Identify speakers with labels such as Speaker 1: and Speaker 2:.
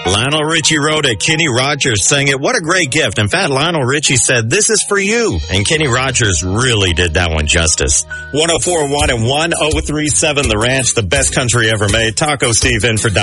Speaker 1: Lionel Richie wrote it. Kenny Rogers sang it. What a great gift. In fact, Lionel Richie said, "This is for you." And Kenny Rogers really did that one justice. 104.1 and 103.7 The Ranch, the best country ever made. Taco Steve in for